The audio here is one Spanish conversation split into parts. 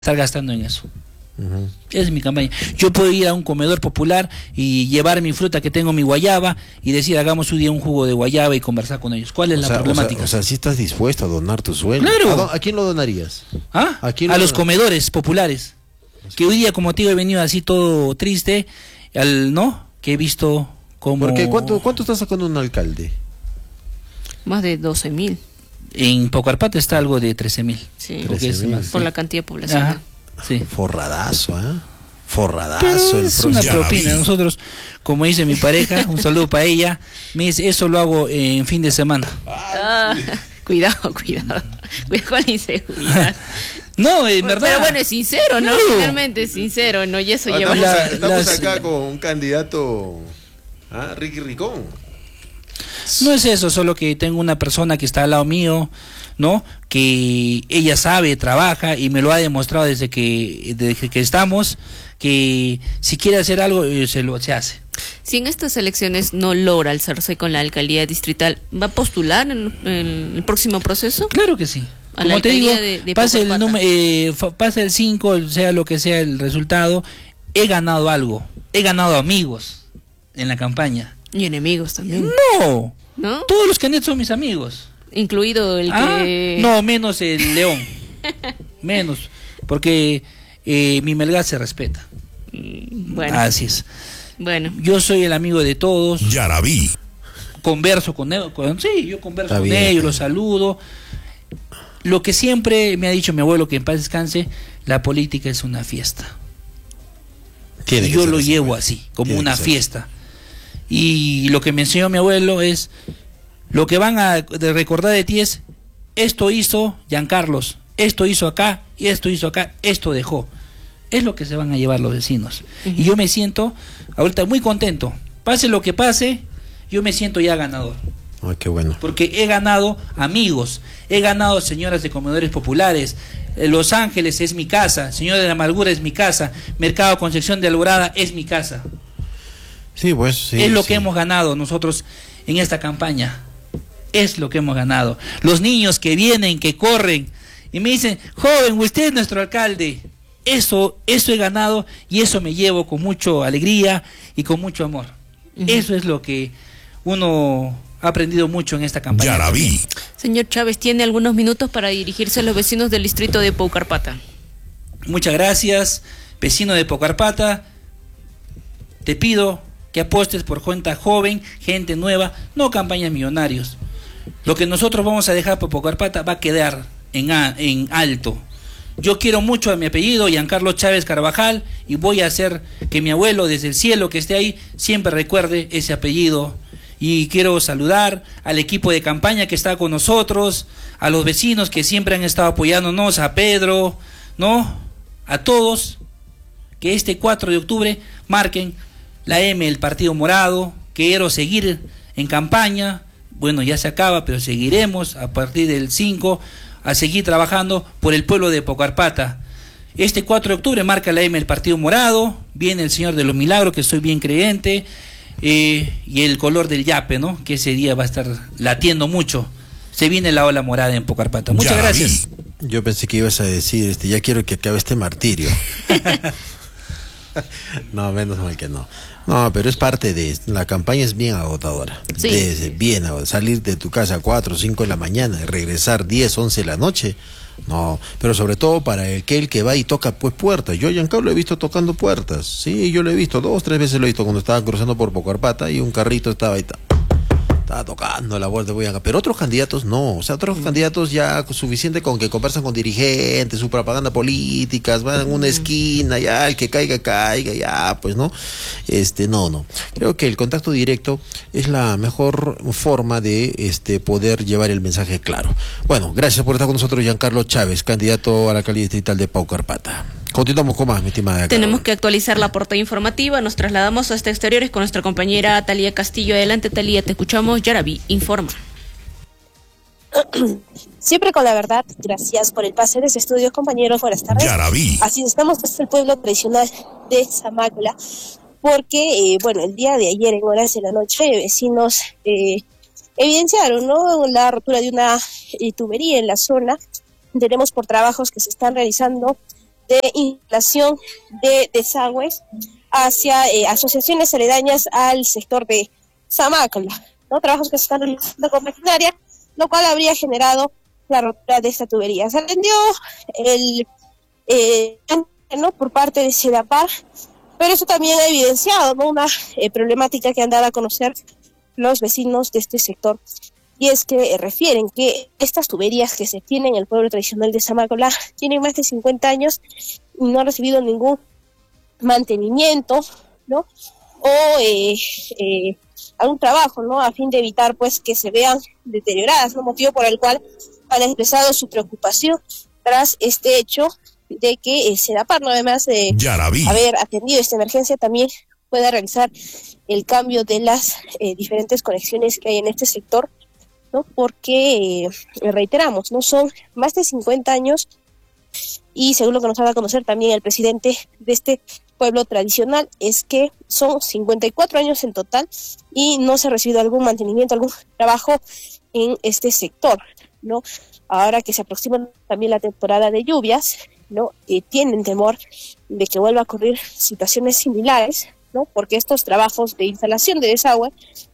estar gastando en eso. Esa es mi campaña. Yo puedo ir a un comedor popular y llevar mi fruta que tengo, mi guayaba, y decir, hagamos un día un jugo de guayaba y conversar con ellos. ¿Cuál es la problemática? O sea, sí estás dispuesto a donar tu sueldo. Claro. ¿A quién lo donarías? ¿Ah? A los comedores populares. Que hoy día, como te digo, he venido así todo triste, ¿no? Que he visto como... Porque ¿cuánto está sacando un alcalde? Más de 12.000. En Paucarpata está algo de 13.000. Sí, 13.000, por la cantidad de población. Ajá, sí. Forradazo, ¿eh? Forradazo. Es una propina. Nosotros, como dice mi pareja, un saludo para ella, me dice, eso lo hago en fin de semana. Cuidado con la inseguridad. No, en verdad. Pero bueno, es sincero, ¿no? No. Finalmente es sincero, ¿no? Y eso lleva... Estamos acá con un candidato, Ricky Ricón. No es eso, solo que tengo una persona que está al lado mío, ¿no? Que ella sabe, trabaja y me lo ha demostrado desde que estamos, que si quiere hacer algo, se hace. Si en estas elecciones no logra alzarse con la alcaldía distrital, ¿va a postular en el próximo proceso? Claro que sí. Como te digo, pase el 5, sea lo que sea el resultado, he ganado algo, he ganado amigos en la campaña. Y enemigos también. ¿No? Todos los candidatos son mis amigos. Incluido el que... No, menos el León. Menos. Porque mi Melgar se respeta. Bueno. Así es. Bueno. Yo soy el amigo de todos. Ya la vi. Converso con ellos. Sí, yo converso con ellos, los saludo. Lo que siempre me ha dicho mi abuelo, que en paz descanse, la política es una fiesta. Y yo lo llevo así, como una fiesta. Y lo que me enseñó mi abuelo es, lo que van a recordar de ti es, esto hizo Giancarlos, esto hizo acá, y esto hizo acá, esto dejó. Es lo que se van a llevar los vecinos. Y yo me siento ahorita muy contento. Pase lo que pase, yo me siento ya ganador. Ay, qué bueno. Porque he ganado amigos, he ganado señoras de comedores populares. Los Ángeles es mi casa, Señor de la Amargura es mi casa, Mercado Concepción de Alborada es mi casa. Sí, pues sí. Es lo que hemos ganado nosotros en esta campaña. Es lo que hemos ganado. Los niños que vienen, que corren y me dicen, joven, usted es nuestro alcalde. Eso he ganado y eso me llevo con mucha alegría y con mucho amor. Eso es lo que uno ha aprendido mucho en esta campaña. Ya la vi. Señor Chávez, tiene algunos minutos para dirigirse a los vecinos del distrito de Paucarpata. Muchas gracias, vecino de Paucarpata. Te pido que apuestes por cuenta joven, gente nueva, no campañas millonarios. Lo que nosotros vamos a dejar por Paucarpata va a quedar en alto. Yo quiero mucho a mi apellido, Giancarlo Chávez Carvajal, y voy a hacer que mi abuelo desde el cielo que esté ahí siempre recuerde ese apellido. Y quiero saludar al equipo de campaña que está con nosotros, a los vecinos que siempre han estado apoyándonos, a Pedro, ¿no? A todos, que este 4 de octubre marquen la M del Partido Morado. Quiero seguir en campaña, bueno, ya se acaba, pero seguiremos a partir del 5 a seguir trabajando por el pueblo de Paucarpata. Este 4 de octubre marca la M del Partido Morado, viene el Señor de los Milagros, que soy bien creyente, y el color del yape, ¿no? Que ese día va a estar latiendo mucho. Se viene la ola morada en Paucarpata. Muchas gracias. Yo pensé que ibas a decir, ya quiero que acabe este martirio. No, menos mal que no. No, pero es parte de la campaña, es bien agotadora. Sí. Bien agotadora. Salir de tu casa a 4 o 5 de la mañana y regresar 10, 11 de la noche. No, pero sobre todo para el que va y toca pues puertas. Yo a Giancarlo lo he visto tocando puertas. Sí, yo lo he visto 2, 3 veces, lo he visto cuando estaba cruzando por Paucarpata y un carrito estaba ahí. Estaba tocando la puerta, pero otros candidatos no, o sea, otros candidatos ya suficiente con que conversan con dirigentes, su propaganda política, van en una esquina, ya el que caiga, ya, pues no, no. Creo que el contacto directo es la mejor forma de poder llevar el mensaje claro. Bueno, gracias por estar con nosotros, Giancarlo Chávez, candidato a la alcaldía distrital de Paucarpata. Continuamos con más, mi estimada. Tenemos que actualizar la portada informativa. Nos trasladamos hasta exteriores con nuestra compañera Talía Castillo. Adelante, Talía, te escuchamos. Yaraví informa. Siempre con la verdad. Gracias por el pase de ese estudio, compañeros. Buenas tardes. Yaraví. Así estamos desde el pueblo tradicional de Zamácula, porque, el día de ayer, en horas de la noche, vecinos evidenciaron, ¿no?, la rotura de una tubería en la zona. Tenemos por trabajos que se están realizando de instalación de desagües hacia asociaciones aledañas al sector de Zamácola, ¿no? Trabajos que se están realizando con maquinaria, lo cual habría generado la rotura de esta tubería. Se atendió el ¿no? por parte de SEDAPAR, pero eso también ha evidenciado, ¿no? una problemática que han dado a conocer los vecinos de este sector, y es que refieren que estas tuberías que se tienen en el pueblo tradicional de Zamácola tienen más de 50 años y no han recibido ningún mantenimiento, ¿no? o algún trabajo, ¿no? a fin de evitar pues que se vean deterioradas, ¿no? Motivo por el cual han expresado su preocupación tras este hecho de que SEDAPAR, ¿no? además de haber atendido esta emergencia, también pueda realizar el cambio de las diferentes conexiones que hay en este sector, ¿no? Porque, reiteramos, no son más de 50 años y según lo que nos ha dado a conocer también el presidente de este pueblo tradicional, es que son 54 años en total y no se ha recibido algún mantenimiento, algún trabajo en este sector, ¿no? Ahora que se aproxima también la temporada de lluvias, ¿no? Tienen temor de que vuelva a ocurrir situaciones similares, ¿no? Porque estos trabajos de instalación de desagüe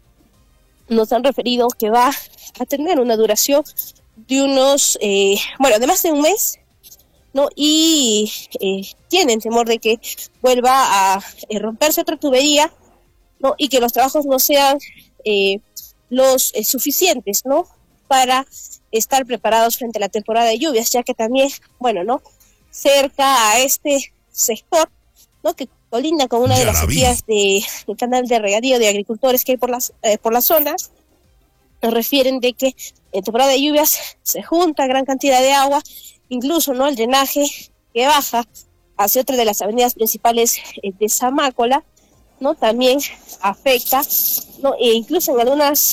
nos han referido que va a tener una duración de unos, de más de un mes, ¿no? Y tienen temor de que vuelva a romperse otra tubería, ¿no? Y que los trabajos no sean los suficientes, ¿no? Para estar preparados frente a la temporada de lluvias, ya que también, ¿no? Cerca a este sector, ¿no? Que colinda con una de las sequías del canal de regadío de agricultores que hay por las zonas, nos refieren de que en temporada de lluvias se junta gran cantidad de agua, incluso, ¿no? El drenaje que baja hacia otra de las avenidas principales de Zamácola, ¿no? También afecta, ¿no? E incluso en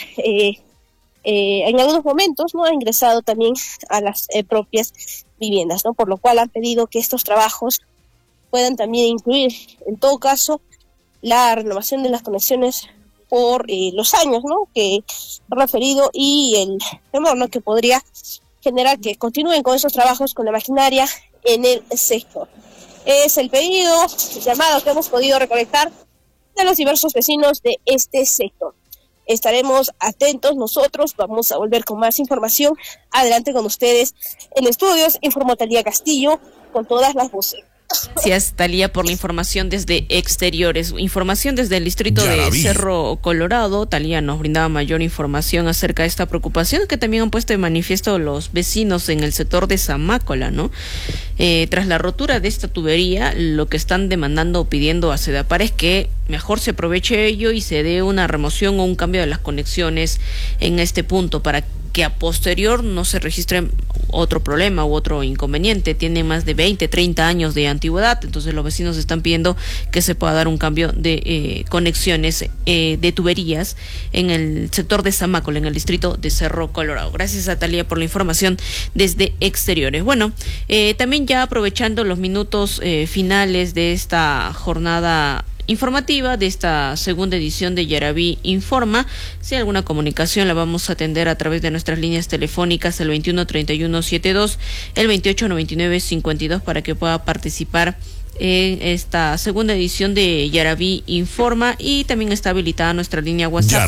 algunos momentos, ¿no? Ha ingresado también a las propias viviendas, ¿no? Por lo cual han pedido que estos trabajos puedan también incluir, en todo caso, la renovación de las conexiones por los años, ¿no? Que he referido, y el temor, ¿no? Que podría generar que continúen con esos trabajos con la maquinaria en el sector. Es el pedido, el llamado que hemos podido recolectar de los diversos vecinos de este sector. Estaremos atentos nosotros, vamos a volver con más información. Adelante con ustedes en estudios, informó Talía Castillo, con todas las voces. Gracias, Talía, por la información desde exteriores. Información desde el distrito de Cerro Colorado. Talía nos brindaba mayor información acerca de esta preocupación que también han puesto de manifiesto los vecinos en el sector de Zamácola, ¿no? Tras la rotura de esta tubería, lo que están demandando o pidiendo a SEDAPAR es que mejor se aproveche ello y se dé una remoción o un cambio de las conexiones en este punto para que a posterior no se registre otro problema u otro inconveniente. Tiene más de 20, 30 años de antigüedad, entonces los vecinos están pidiendo que se pueda dar un cambio de conexiones de tuberías en el sector de Zamácola, en el distrito de Cerro Colorado. Gracias a Talía por la información desde exteriores. Bueno, también ya aprovechando los minutos finales de esta jornada informativa, de esta segunda edición de Yaraví Informa. Si hay alguna comunicación la vamos a atender a través de nuestras líneas telefónicas, el 21-31-72, el 28-99-52, para que pueda participar en esta segunda edición de Yaraví Informa, y también está habilitada nuestra línea WhatsApp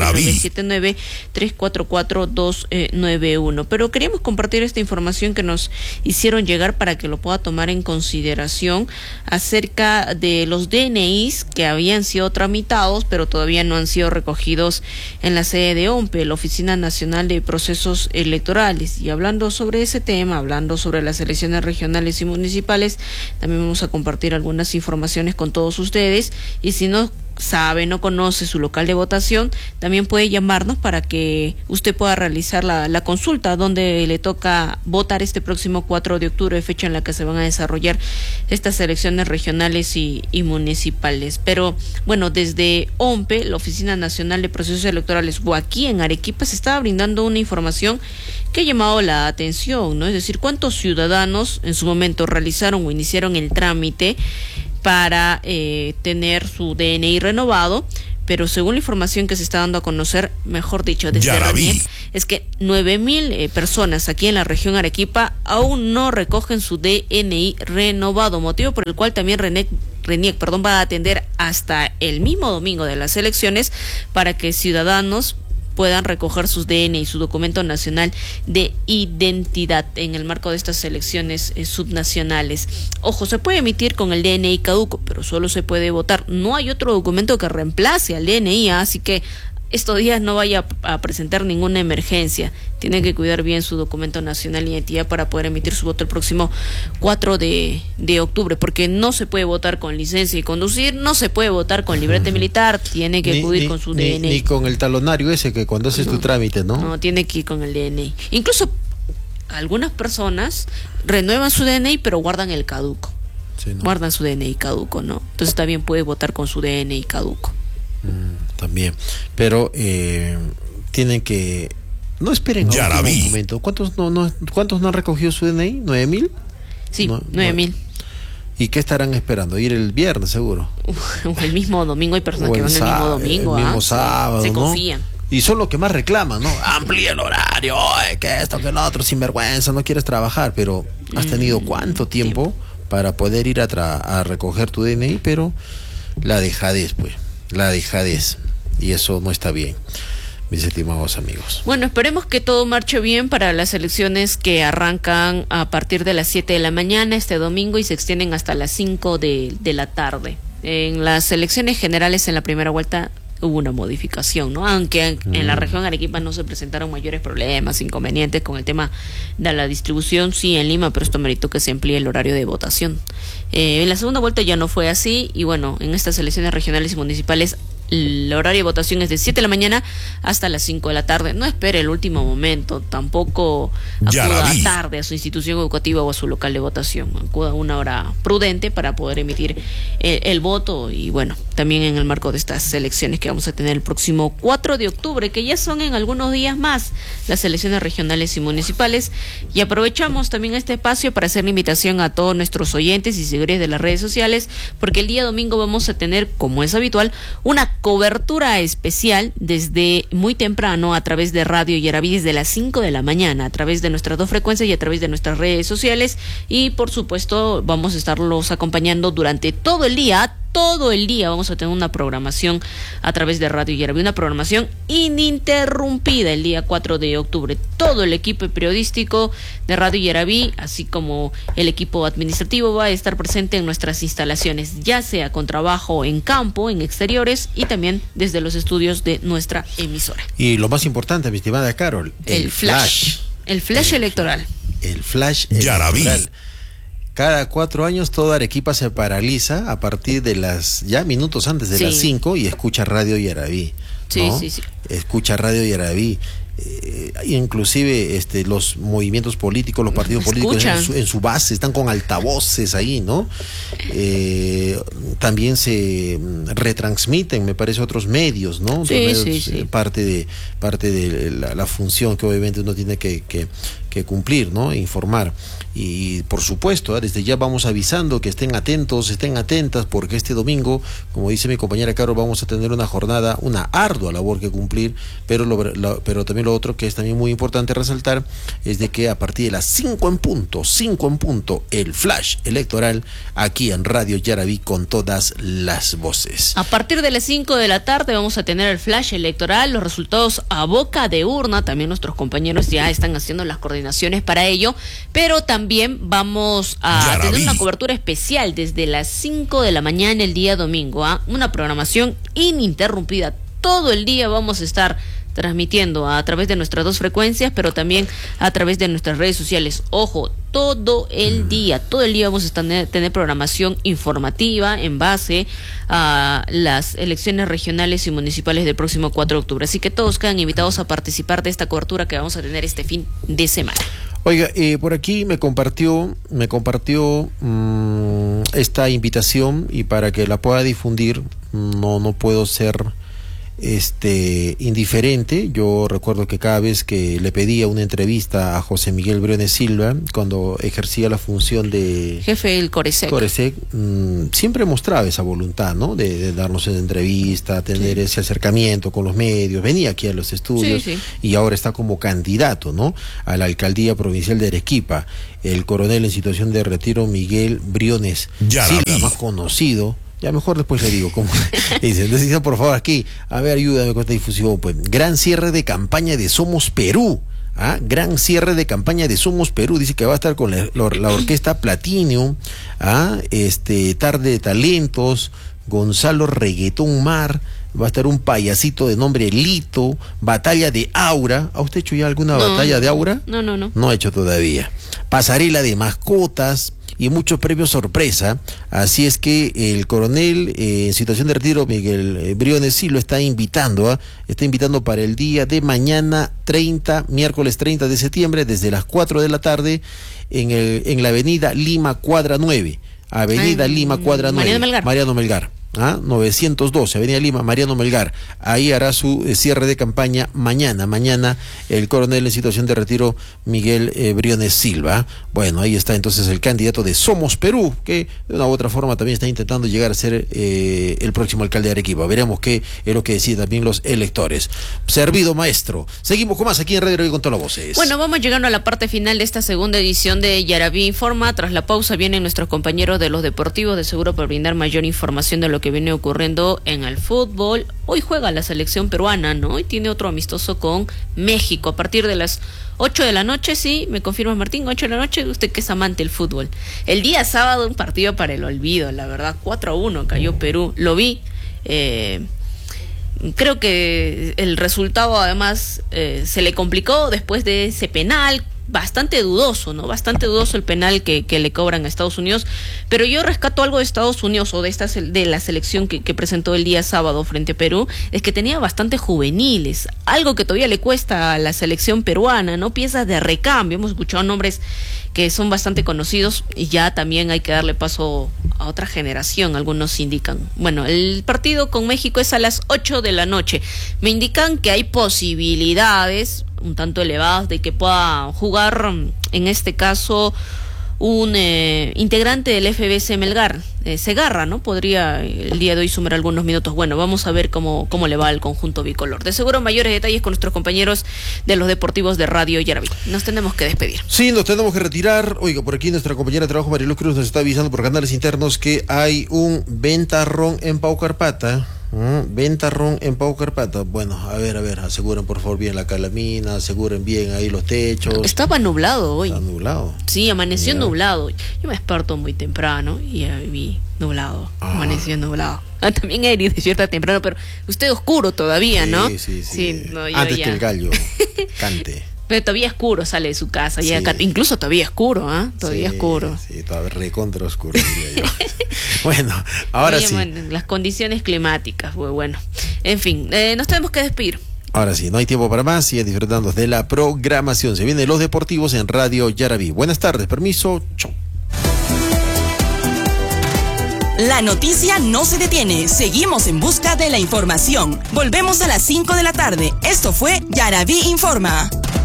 979-344-291. Pero queríamos compartir esta información que nos hicieron llegar para que lo pueda tomar en consideración acerca de los DNIs que habían sido tramitados pero todavía no han sido recogidos en la sede de OMPE, la Oficina Nacional de Procesos Electorales. Y hablando sobre ese tema, hablando sobre las elecciones regionales y municipales, también vamos a compartir algunas informaciones con todos ustedes. Y si no sabe, no conoce su local de votación, también puede llamarnos para que usted pueda realizar la consulta donde le toca votar este próximo 4 de octubre, fecha en la que se van a desarrollar estas elecciones regionales y municipales. Pero bueno, desde OMPE, la Oficina Nacional de Procesos Electorales, o aquí en Arequipa, se estaba brindando una información que ha llamado la atención, ¿no? Es decir, cuántos ciudadanos en su momento realizaron o iniciaron el trámite para tener su DNI renovado, pero según la información que se está dando a conocer, mejor dicho, desde RENIEC, es que 9.000 personas aquí en la región Arequipa aún no recogen su DNI renovado, motivo por el cual también RENIEC va a atender hasta el mismo domingo de las elecciones para que ciudadanos puedan recoger sus DNI, su documento nacional de identidad en el marco de estas elecciones subnacionales. Ojo, se puede emitir con el DNI caduco, pero solo se puede votar. No hay otro documento que reemplace al DNI, así que estos días no vaya a presentar ninguna emergencia. Tiene que cuidar bien su documento nacional de identidad para poder emitir su voto el próximo 4 de octubre, porque no se puede votar con licencia y conducir, no se puede votar con librete militar, tiene que acudir con su DNI. Ni con el talonario ese que cuando haces tu trámite, ¿no? No, tiene que ir con el DNI. Incluso algunas personas renuevan su DNI pero guardan el caduco. Sí, ¿no? Guardan su DNI caduco, ¿no? Entonces también puede votar con su DNI caduco. También, pero tienen que no esperen a un momento. ¿Cuántos no han recogido su DNI? ¿9.000? Sí, 9.000. ¿Y qué estarán esperando? Ir el viernes, seguro. El mismo domingo, hay personas que van el mismo domingo. El mismo sábado, se ¿no? confían. Y son los que más reclaman, ¿no? Amplía el horario, que esto, que lo otro, sinvergüenza, no quieres trabajar, pero has tenido cuánto tiempo para poder ir a recoger tu DNI, pero la dejadez, pues. La dejadez, y eso no está bien, mis estimados amigos. Bueno, esperemos que todo marche bien para las elecciones que arrancan a partir de las 7 de la mañana este domingo y se extienden hasta las 5 de la tarde. En las elecciones generales en la primera vuelta hubo una modificación, ¿no? Aunque en la región Arequipa no se presentaron mayores problemas, inconvenientes con el tema de la distribución, sí en Lima, pero esto meritó que se amplíe el horario de votación. En la segunda vuelta ya no fue así y bueno, en estas elecciones regionales y municipales el horario de votación es de 7 de la mañana hasta las 5 de la tarde. No espere el último momento, tampoco acuda tarde a su institución educativa o a su local de votación. Acuda a una hora prudente para poder emitir el voto y bueno, también en el marco de estas elecciones que vamos a tener el próximo 4 de octubre, que ya son en algunos días más las elecciones regionales y municipales. Y aprovechamos también este espacio para hacer la invitación a todos nuestros oyentes y seguidores de las redes sociales, porque el día domingo vamos a tener, como es habitual, una cobertura especial desde muy temprano a través de Radio Yaraví desde las 5 de la mañana, a través de nuestras 2 frecuencias y a través de nuestras redes sociales, y por supuesto vamos a estarlos acompañando durante todo el día vamos a tener una programación a través de Radio Yaraví, una programación ininterrumpida el día 4 de octubre. Todo el equipo periodístico de Radio Yaraví, así como el equipo administrativo, va a estar presente en nuestras instalaciones, ya sea con trabajo en campo, en exteriores y también desde los estudios de nuestra emisora. Y lo más importante, mi estimada Carol, el flash. El flash electoral. El flash electoral. Cada 4 años toda Arequipa se paraliza a partir de ya minutos antes de las 5 y escucha Radio Yaraví, ¿no? Sí. Escucha Radio Yaraví. Inclusive los movimientos políticos, los partidos políticos en su base están con altavoces ahí, ¿no? También se retransmiten, me parece, otros medios, ¿no? Sí. Parte de la función que obviamente uno tiene que cumplir, ¿no? Informar. Y por supuesto, desde ya vamos avisando que estén atentos, estén atentas, porque este domingo, como dice mi compañera Caro, vamos a tener una jornada, una ardua labor que cumplir, pero también lo otro que es también muy importante resaltar es de que a partir de las 5 en punto, el flash electoral aquí en Radio Yaraví con todas las voces. A partir de las 5 de la tarde vamos a tener el flash electoral, los resultados a boca de urna, también nuestros compañeros ya están haciendo las coordinaciones para ello, pero también vamos a tener una cobertura especial desde las 5 de la mañana el día domingo, una programación ininterrumpida. Todo el día vamos a estar transmitiendo a través de nuestras 2 frecuencias, pero también a través de nuestras redes sociales. Ojo, todo el día vamos a tener programación informativa en base a las elecciones regionales y municipales del próximo 4 de octubre. Así que todos quedan invitados a participar de esta cobertura que vamos a tener este fin de semana. Oiga, por aquí me compartió esta invitación, y para que la pueda difundir no puedo ser indiferente. Yo recuerdo que cada vez que le pedía una entrevista a José Miguel Briones Silva, cuando ejercía la función de jefe del Coresec, siempre mostraba esa voluntad, ¿no? De darnos una entrevista, tener ese acercamiento con los medios. Venía aquí a los estudios y ahora está como candidato, ¿no? A la alcaldía provincial de Arequipa. El coronel en situación de retiro Miguel Briones Silva, más conocido. Ya mejor después le digo cómo. Dice, entonces, por favor, aquí, a ver, ayúdame con esta difusión. Pues, gran cierre de campaña de Somos Perú. Gran cierre de campaña de Somos Perú. Dice que va a estar con la orquesta Platinum. Tarde de Talentos, Gonzalo Reggaetón Mar. Va a estar un payasito de nombre Lito, batalla de Aura. ¿Ha usted hecho ya alguna batalla de Aura? No. No ha hecho todavía. Pasarela de mascotas y muchos premios sorpresa. Así es que el coronel en situación de retiro, Miguel Briones, sí lo está invitando. Está invitando para el día de mañana 30, miércoles 30 de septiembre, desde las 4 de la tarde, en la avenida Lima Cuadra 9. Avenida Lima Cuadra 9. Mariano Melgar. 912, Avenida Lima, Mariano Melgar. Ahí hará su cierre de campaña mañana. Mañana el coronel en situación de retiro, Miguel Briones Silva. Bueno, ahí está entonces el candidato de Somos Perú, que de una u otra forma también está intentando llegar a ser el próximo alcalde de Arequipa. Veremos qué es lo que deciden también los electores. Servido, maestro. Seguimos con más aquí en Radio Yaraví con todas las voces. Bueno, vamos llegando a la parte final de esta segunda edición de Yaraví Informa. Tras la pausa vienen nuestros compañeros de los deportivos, de seguro para brindar mayor información de lo que viene ocurriendo en el fútbol. Hoy juega la selección peruana, ¿no? Y tiene otro amistoso con México a partir de las 8 de la noche, sí, me confirma Martín, 8 de la noche, usted que es amante del fútbol. El día sábado un partido para el olvido, la verdad, 4-1 cayó Perú, lo vi, creo que el resultado además se le complicó después de ese penal, bastante dudoso, ¿no? Bastante dudoso el penal que le cobran a Estados Unidos, pero yo rescato algo de Estados Unidos o de la selección que presentó el día sábado frente a Perú, es que tenía bastante juveniles, algo que todavía le cuesta a la selección peruana, ¿no? Piezas de recambio, hemos escuchado nombres que son bastante conocidos y ya también hay que darle paso a otra generación, algunos indican. Bueno, el partido con México es a las 8 de la noche. Me indican que hay posibilidades un tanto elevadas de que pueda jugar, en este caso, un integrante del FBC Melgar, Segarra, ¿no? Podría el día de hoy sumar algunos minutos. Bueno, vamos a ver cómo le va al conjunto bicolor. De seguro mayores detalles con nuestros compañeros de los deportivos de Radio Yaraví. Nos tenemos que despedir. Sí, nos tenemos que retirar. Oiga, por aquí nuestra compañera de trabajo Mariluz Cruz nos está avisando por canales internos que hay un ventarrón en Paucarpata. Ventarrón en Paucarpata. Bueno, a ver, aseguren por favor bien la calamina, aseguren bien ahí los techos. Estaba nublado hoy. Está nublado. Sí, amaneció nublado. Yo me desperto muy temprano y ya vi nublado. Amaneció nublado. También Eri despierta temprano, pero usted oscuro todavía, ¿no? Sí. No, antes que el gallo cante. Pero todavía oscuro sale de su casa, sí. Incluso todavía oscuro, todavía oscuro. Sí, todavía recontra oscuro, diría yo. Bueno, ahora sí. Las condiciones climáticas, bueno. En fin, nos tenemos que despedir. Ahora sí, no hay tiempo para más, sigan disfrutando de la programación. Se vienen los deportivos en Radio Yaraví. Buenas tardes, permiso, chau. La noticia no se detiene, seguimos en busca de la información. Volvemos a las 5 de la tarde. Esto fue Yaraví Informa.